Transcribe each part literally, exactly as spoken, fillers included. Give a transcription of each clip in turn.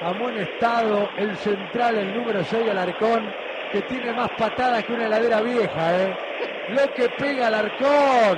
Amonestado el central, el número seis, Alarcón, que tiene más patadas que una heladera vieja, ¿eh? Lo que pega Alarcón.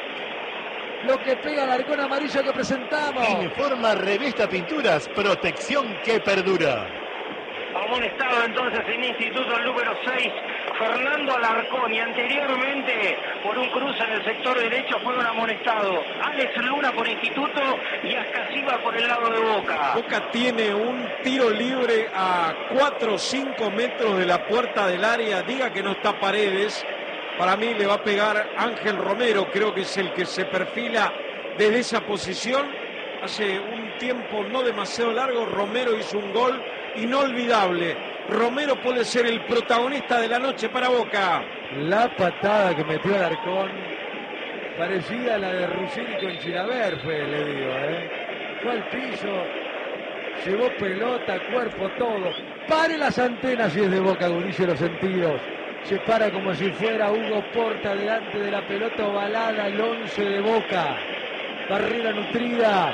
Lo que pega Alarcón amarillo que presentamos. Informa Revista Pinturas, protección que perdura. Amonestado entonces en Instituto el número seis, Fernando Alarcón, y anteriormente por un cruce en el sector derecho fueron amonestados Alex Luna por Instituto y Ascasiba por el lado de Boca. Boca tiene un tiro libre a cuatro o cinco metros de la puerta del área. Diga que no está Paredes. Para mí le va a pegar Ángel Romero, creo que es el que se perfila desde esa posición. Hace un tiempo no demasiado largo, Romero hizo un gol inolvidable. Romero puede ser el protagonista de la noche para Boca. La patada que metió Alarcón, parecida a la de Ruggeri con Chilaver, fue, le digo, ¿eh? Fue al piso, llevó pelota, cuerpo, todo. Pare las antenas si es de Boca, Guricio, los sentidos. Se para como si fuera Hugo Porta delante de la pelota ovalada, el once de Boca. Barrera nutrida.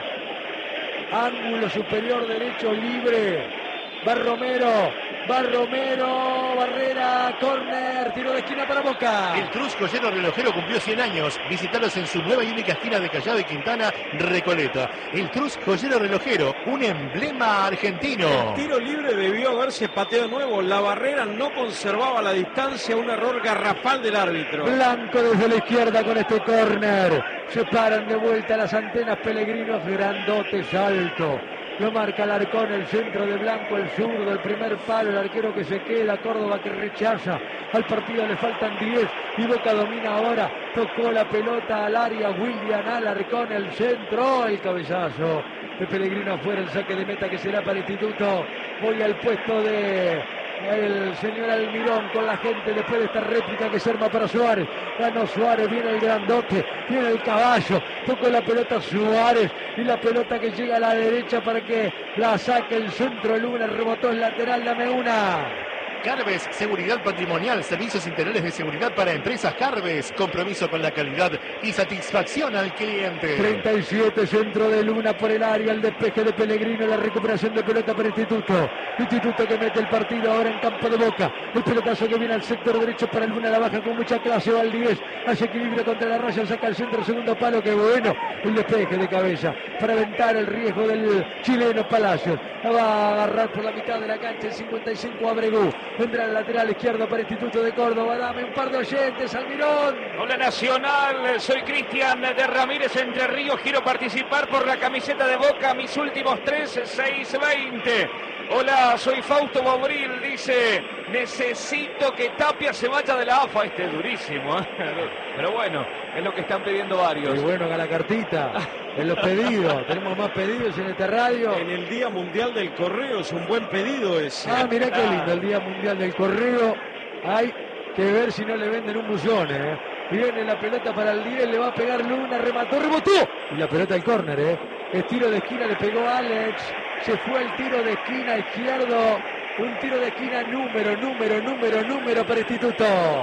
Ángulo superior derecho libre. Va Romero. Va Romero. Barrera. Córner. Tiro de esquina para Boca. El Cruz Joyero Relojero cumplió cien años. Visítalos en su nueva y única esquina de Callao de Quintana, Recoleta. El Cruz Joyero Relojero, un emblema argentino. El tiro libre debió haberse pateado de nuevo. La barrera no conservaba la distancia. Un error garrafal del árbitro. Blanco desde la izquierda con este córner. Se paran de vuelta las antenas. Pellegrinos grandotes, alto. Lo marca Alarcón, el centro de Blanco, el zurdo, el primer palo, el arquero que se queda, Córdoba que rechaza. Al partido le faltan diez y Boca domina ahora. Tocó la pelota al área, William Alarcón, el centro, el cabezazo de Pellegrino afuera, el saque de meta que será para Instituto. Voy al puesto de el señor Almirón con la gente después de esta réplica que se arma para Suárez. Ganó Suárez, viene el grandote, viene el caballo, tocó la pelota Suárez y la pelota que llega a la derecha para que la saque el centro de Luna, rebotó el lateral, dame una. Carves, seguridad patrimonial, servicios integrales de seguridad para empresas Carves, compromiso con la calidad y satisfacción al cliente. treinta y siete, centro de Luna por el área, el despeje de Pellegrino, la recuperación de pelota para Instituto. Instituto que mete el partido ahora en campo de Boca. El pelotazo que viene al sector derecho para Luna, la baja con mucha clase, Valdivés, hace equilibrio contra la raya, saca el centro, segundo palo, que bueno, el despeje de cabeza para aventar el riesgo del chileno Palacios. La va a agarrar por la mitad de la cancha el cincuenta y cinco Abregú. Vendrá el lateral izquierdo para Instituto de Córdoba. Dame un par de oyentes, Almirón. Hola Nacional, soy Cristian de Ramírez Entre Ríos. Quiero participar por la camiseta de Boca. Mis últimos tres, seis, veinte. Hola, soy Fausto Bobril. Dice, necesito que Tapia se vaya de la A F A. Este es durísimo, ¿eh? Pero bueno, es lo que están pidiendo varios. Y bueno, haga la cartita. En los pedidos, tenemos más pedidos en esta radio. En el Día Mundial del Correo es un buen pedido ese. Ah, mirá qué lindo, el Día Mundial del Correo. Hay que ver si no le venden un bullón, ¿eh? Viene la pelota para el diez, le va a pegar Luna, remató, rebotó. Y la pelota al córner, ¿eh? Es tiro de esquina, le pegó Alex. Se fue el tiro de esquina izquierdo. Un tiro de esquina número, número, número, número para Instituto.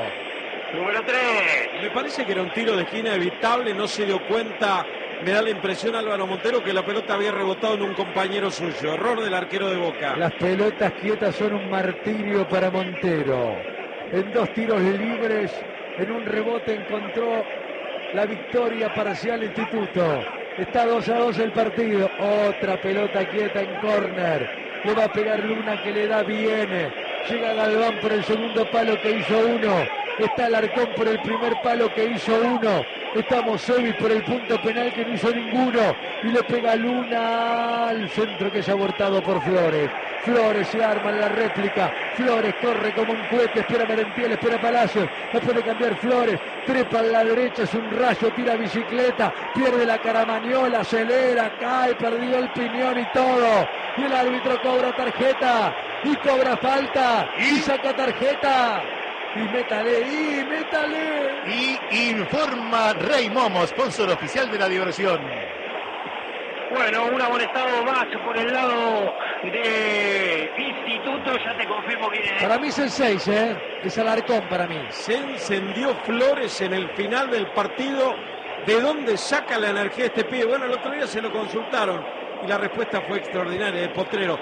Número tres. Me parece que era un tiro de esquina evitable, no se dio cuenta. Me da la impresión Álvaro Montero que la pelota había rebotado en un compañero suyo. Error del arquero de Boca. Las pelotas quietas son un martirio para Montero. En dos tiros libres, en un rebote encontró la victoria parcial Instituto. Está dos a dos el partido. Otra pelota quieta en córner. Le va a pegar Luna que le da bien. Llega Galván por el segundo palo que hizo uno. Está Alarcón por el primer palo que hizo uno. Está Mosevic por el punto penal que no hizo ninguno. Y le pega Luna al centro que es abortado por Flores. Flores se arma en la réplica. Flores corre como un cohete. Espera Merentiel, espera Palacios. No puede cambiar Flores. Trepa a la derecha, es un rayo, tira bicicleta. Pierde la caramañola, acelera, cae, perdió el piñón y todo. Y el árbitro cobra tarjeta. Y cobra falta. Y saca tarjeta. Y métale, y métale. Y informa Rey Momo, sponsor oficial de la diversión. Bueno, un amonestado más por el lado de Instituto, ya te confirmo quién es. Para mí es el seis, ¿eh? Es Alarcón para mí. Se encendió Flores en el final del partido. ¿De dónde saca la energía este pibe? Bueno, el otro día se lo consultaron y la respuesta fue extraordinaria, de Potrero.